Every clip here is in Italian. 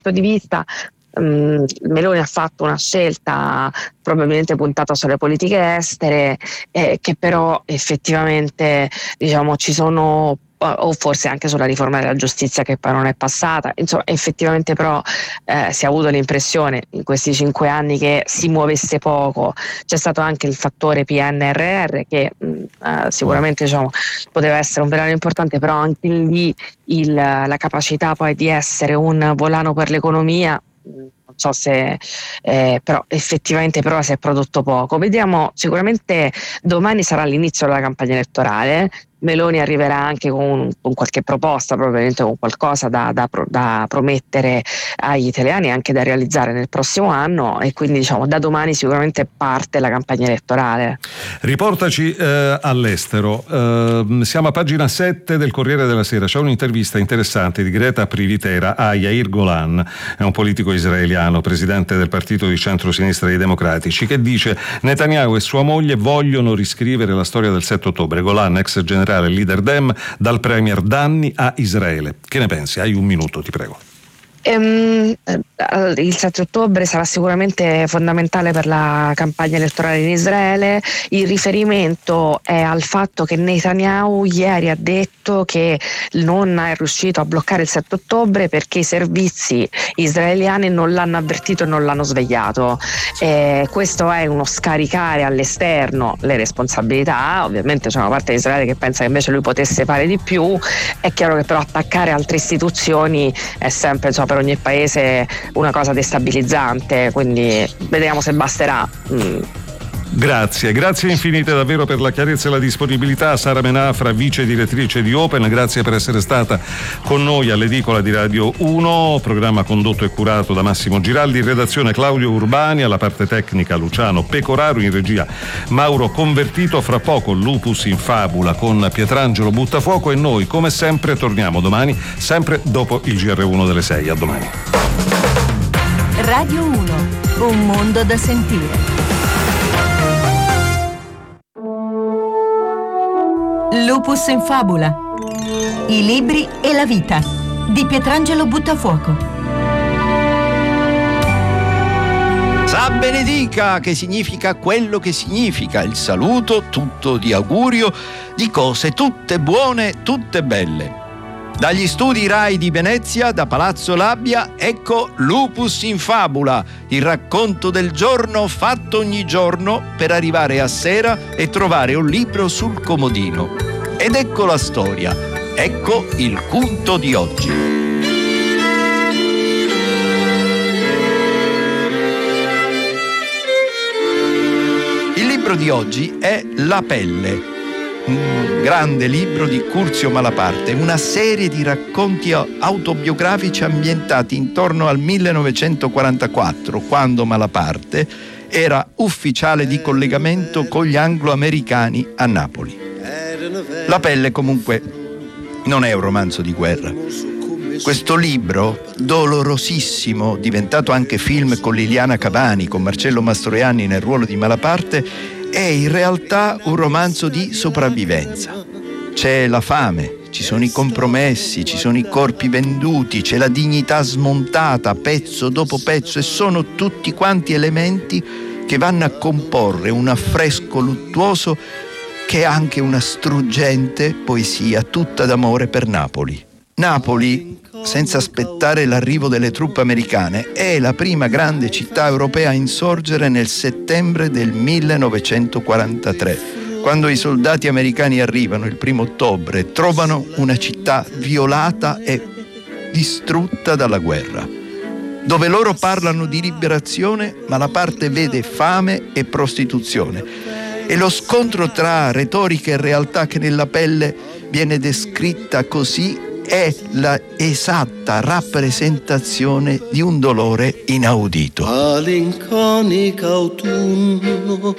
punto di vista Meloni ha fatto una scelta probabilmente puntata sulle politiche estere, che però effettivamente, diciamo, ci sono, o forse anche sulla riforma della giustizia che poi non è passata, insomma effettivamente però si è avuto l'impressione in questi 5 anni che si muovesse poco. C'è stato anche il fattore PNRR che sicuramente, diciamo, poteva essere un verano importante, però anche lì la capacità poi di essere un volano per l'economia, non so se però effettivamente però si è prodotto poco. Vediamo, sicuramente domani sarà l'inizio della campagna elettorale. Meloni arriverà anche con qualche proposta, probabilmente con qualcosa da promettere agli italiani e anche da realizzare nel prossimo anno, e quindi, diciamo, da domani sicuramente parte la campagna elettorale. Riportaci all'estero. Siamo a pagina 7 del Corriere della Sera. C'è un'intervista interessante di Greta Privitera a Yair Golan, è un politico israeliano, presidente del partito di centro-sinistra dei Democratici, che dice: Netanyahu e sua moglie vogliono riscrivere la storia del 7 ottobre. Golan, ex generale leader Dem, dal premier danni a Israele. Che ne pensi? Hai un minuto, ti prego. Il 7 ottobre sarà sicuramente fondamentale per la campagna elettorale in Israele. Il riferimento è al fatto che Netanyahu ieri ha detto che non è riuscito a bloccare il 7 ottobre perché i servizi israeliani non l'hanno avvertito e non l'hanno svegliato. Questo è uno scaricare all'esterno le responsabilità. Ovviamente c'è una parte di Israele che pensa che invece lui potesse fare di più. È chiaro che però attaccare altre istituzioni è sempre, insomma, per ogni paese una cosa destabilizzante, quindi vediamo se basterà. Grazie infinite davvero per la chiarezza e la disponibilità. Sara Menafra, vice direttrice di Open, grazie per essere stata con noi all'edicola di Radio 1, programma condotto e curato da Massimo Giraldi, in redazione Claudio Urbani, alla parte tecnica Luciano Pecoraro, in regia Mauro Convertito. Fra poco Lupus in Fabula con Pietrangelo Buttafuoco, e noi come sempre torniamo domani, sempre dopo il GR1 delle 6. A domani. Radio 1, un mondo da sentire. Lupus in Fabula. I libri e la vita di Pietrangelo Buttafuoco. Sa benedica, che significa quello che significa, il saluto tutto di augurio di cose tutte buone, tutte belle. Dagli studi Rai di Venezia, da Palazzo Labbia, ecco Lupus in Fabula, il racconto del giorno fatto ogni giorno per arrivare a sera e trovare un libro sul comodino. Ed ecco la storia, ecco il punto di oggi. Il libro di oggi è La pelle, un grande libro di Curzio Malaparte, una serie di racconti autobiografici ambientati intorno al 1944, quando Malaparte era ufficiale di collegamento con gli anglo-americani a Napoli. La pelle comunque non è un romanzo di guerra. Questo libro, dolorosissimo, diventato anche film con Liliana Cavani, con Marcello Mastroianni nel ruolo di Malaparte, è in realtà un romanzo di sopravvivenza. C'è la fame, ci sono i compromessi, ci sono i corpi venduti, c'è la dignità smontata pezzo dopo pezzo, e sono tutti quanti elementi che vanno a comporre un affresco luttuoso che è anche una struggente poesia tutta d'amore per Napoli. Napoli, senza aspettare l'arrivo delle truppe americane, è la prima grande città europea a insorgere nel settembre del 1943. Quando i soldati americani arrivano il 1° ottobre, trovano una città violata e distrutta dalla guerra. Dove loro parlano di liberazione, Malaparte vede fame e prostituzione. E lo scontro tra retorica e realtà che nella pelle viene descritta così è la esatta rappresentazione di un dolore inaudito. Malinconica autunno,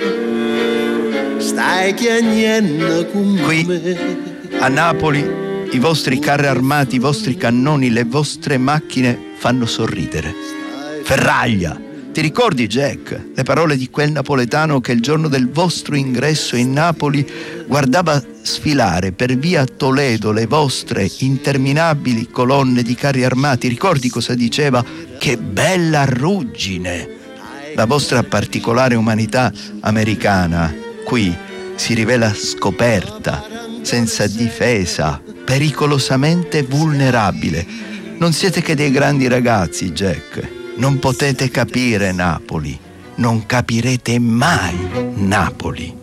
stai chiagnendo con me. Qui, a Napoli, i vostri carri armati, i vostri cannoni, le vostre macchine fanno sorridere. Ferraglia! Ti ricordi, Jack, le parole di quel napoletano che il giorno del vostro ingresso in Napoli guardava sfilare per via Toledo le vostre interminabili colonne di carri armati? Ricordi cosa diceva? Che bella ruggine! La vostra particolare umanità americana qui si rivela scoperta, senza difesa, pericolosamente vulnerabile. Non siete che dei grandi ragazzi, Jack. Non potete capire Napoli. Non capirete mai Napoli.